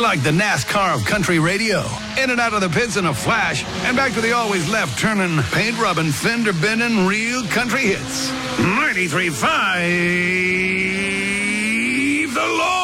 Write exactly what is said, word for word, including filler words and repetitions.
like the NASCAR of country radio. In and out of the pits in a flash, and back to the always left-turning, paint-rubbing, fender-bending, real country hits. ninety-three point five The Law.